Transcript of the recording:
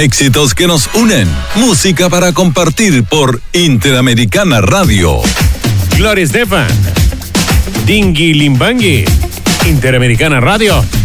Éxitos que nos unen. Música para compartir por Interamericana Radio. Gloria Estefan. Dingui Limbangui. Interamericana Radio.